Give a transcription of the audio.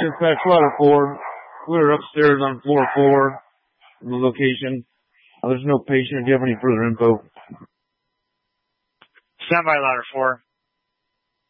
Dispatch ladder 4. We're upstairs on floor 4 in the location. There's no patient. Do you have any further info? Stand by ladder 4.